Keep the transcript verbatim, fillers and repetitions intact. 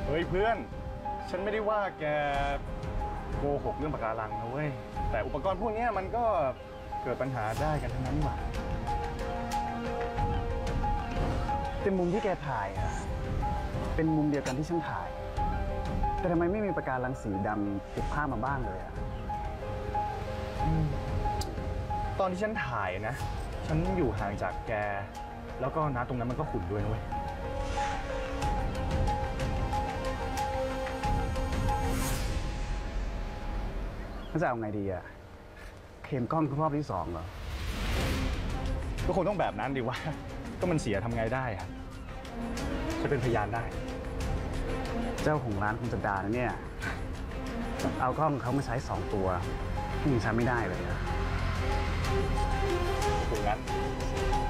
เฮ้ยเพื่อน ฉันไม่ได้ว่าแกโกหกเรื่องปะการังนะเว้ย แต่อุปกรณ์พวกนี้มันก็เกิดปัญหาได้กันทั้งนั้นหว่าแต่มุมที่แกถ่ายอะเป็นมุมเดียวกันที่ฉันถ่าย แต่ทำไมไม่มีปะการังสีดำติดผ้ามาบ้างเลยอะตอนที่ฉันถ่ายนะ ฉันอยู่ห่างจากแก แล้วก็น้ำตรงนั้นมันก็ขุ่นด้วยนะเว้ยจะเอาไงดีอะเข็มกล้องรอบที่สองเหรอก็คงต้องแบบนั้นดีวะ ก็มันเสียทำไงได้อะจะเป็นพยานได้เจ้าของร้านคงจะด่านะเนี่ย เอากล้องเขามาใช้สองตัวที่ยังใช้ไม่ได้เลยอะถึงงั้น